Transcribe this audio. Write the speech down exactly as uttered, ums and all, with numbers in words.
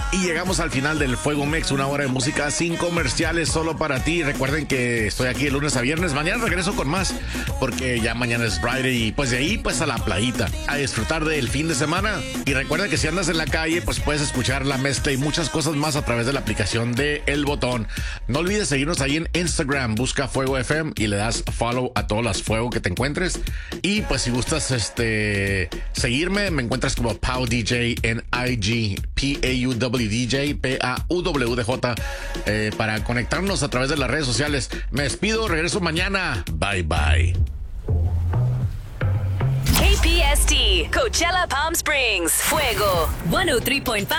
Y llegamos al final del Fuego Mex, una hora de música sin comerciales solo para ti. Recuerden que estoy aquí de lunes a viernes. Mañana regreso con más, porque ya mañana es Friday y pues de ahí pues a la playita, a disfrutar del fin de semana. Y recuerda que si andas en la calle, pues puedes escuchar la mezcla y muchas cosas más a través de la aplicación de El Botón. No olvides seguirnos ahí en Instagram, busca Fuego F M y le das follow a todas las Fuego que te encuentres. Y pues si gustas este seguirme, me encuentras como Pau D J en I G, P A U W D J, P A U W D J, eh, para conectarnos a través de las redes sociales. Me despido, regreso mañana. Bye bye. K P S T, Coachella Palm Springs, Fuego, ciento tres punto cinco.